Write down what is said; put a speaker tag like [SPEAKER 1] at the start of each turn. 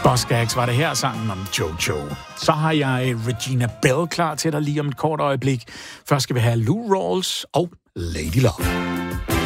[SPEAKER 1] Buzzcocks var det her, sangen om Jojo. Så har jeg Regina Belle klar til dig lige om et kort øjeblik. Først skal vi have Lou Rawls og Lady Love.